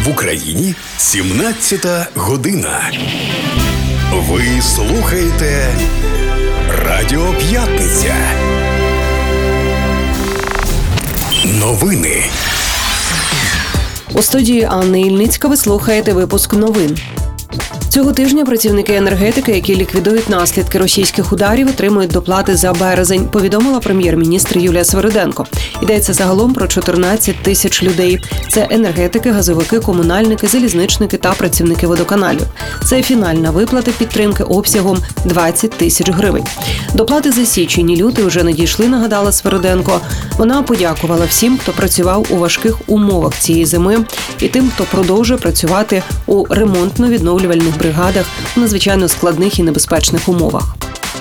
В Україні 17-та година. Ви слухаєте Радіо П'ятниця. Новини. У студії Анна Ільницька ви слухаєте випуск новин. Цього тижня працівники енергетики, які ліквідують наслідки російських ударів, отримують доплати за березень, повідомила прем'єр-міністр Юлія Свериденко. Йдеться загалом про 14 тисяч людей. Це енергетики, газовики, комунальники, залізничники та працівники водоканалів. Це фінальна виплата підтримки обсягом 20 тисяч гривень. Доплати за січень і лютий вже надійшли, нагадала Свериденко. Вона подякувала всім, хто працював у важких умовах цієї зими, і тим, хто продовжує працювати у ремонтно-відновлювальних бригадах у надзвичайно складних і небезпечних умовах.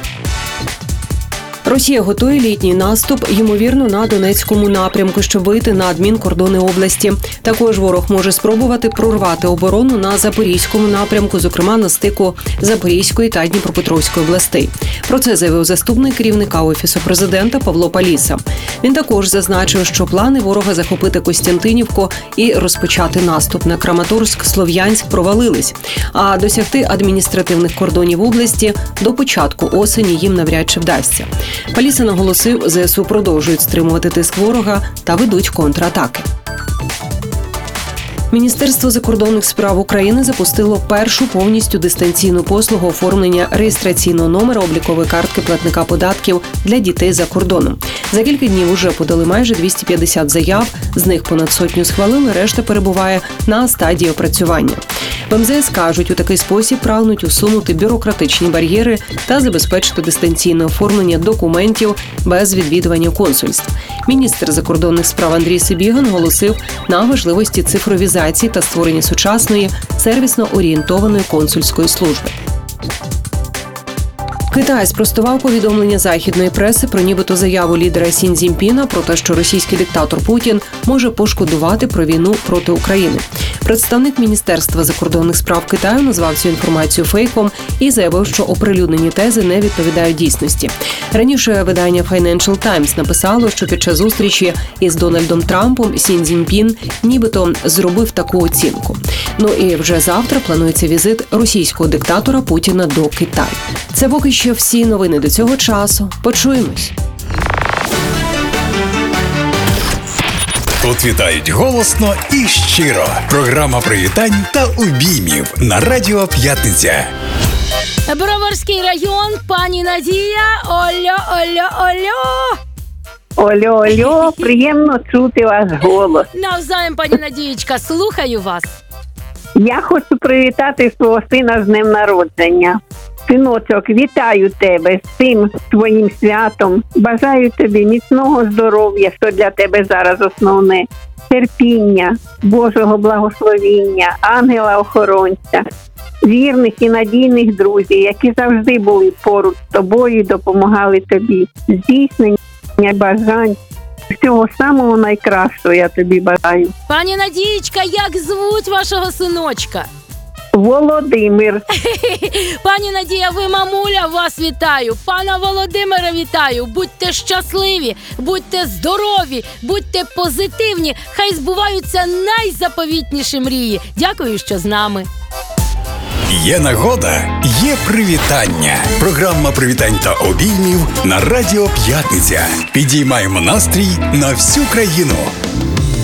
Росія готує літній наступ, ймовірно, на Донецькому напрямку, щоб вийти на адмінкордони області. Також ворог може спробувати прорвати оборону на Запорізькому напрямку, зокрема на стику Запорізької та Дніпропетровської областей. Про це заявив заступник керівника Офісу президента Павло Паліса. Він також зазначив, що плани ворога захопити Костянтинівку і розпочати наступ на Краматорськ, Слов'янськ провалились, а досягти адміністративних кордонів області до початку осені їм навряд чи вдасться. Паліса наголосив, ЗСУ продовжують стримувати тиск ворога та ведуть контратаки. Міністерство закордонних справ України запустило першу повністю дистанційну послугу оформлення реєстраційного номера облікової картки платника податків для дітей за кордоном. За кілька днів уже подали майже 250 заяв, з них понад сотню схвалили, решта перебуває на стадії опрацювання. В МЗС кажуть, у такий спосіб прагнуть усунути бюрократичні бар'єри та забезпечити дистанційне оформлення документів без відвідування консульств. Міністр закордонних справ Андрій Сибіган наголосив на важливості цифровізації та створення сучасної, сервісно-орієнтованої консульської служби. Китай спростував повідомлення західної преси про нібито заяву лідера Сі Цзіньпіна про те, що російський диктатор Путін може пошкодувати про війну проти України. Представник Міністерства закордонних справ Китаю назвав цю інформацію фейком і заявив, що оприлюднені тези не відповідають дійсності. Раніше видання Financial Times написало, що під час зустрічі із Дональдом Трампом Сі Цзіньпін нібито зробив таку оцінку. Ну і вже завтра планується візит російського диктатора Путіна до Китаю. Це поки що всі новини до цього часу. Почуємось. Тут вітають голосно і щиро. Програма привітань та обіймів на Радіо П'ятниця. Броварський район, пані Надія. Олю. Олю, приємно чути ваш голос. Навзаєм, пані Надієчка, слухаю вас. Я хочу привітати свого сина з днем народження. Синочок, вітаю тебе з цим твоїм святом. Бажаю тобі міцного здоров'я, що для тебе зараз основне. Терпіння, Божого благословіння, ангела-охоронця, вірних і надійних друзів, які завжди були поруч з тобою і допомагали тобі. Здійснення бажань. Всього самого найкращого я тобі бажаю. Пані Надієчка, як звуть вашого синочка? Володимир. Пані Надія, ви мамуля, вас вітаю. Пана Володимира вітаю. Будьте щасливі, будьте здорові, будьте позитивні. Хай збуваються найзаповітніші мрії. Дякую, що з нами. Є нагода, є привітання. Програма привітань та обіймів на Радіо П'ятниця. Підіймаємо настрій на всю країну.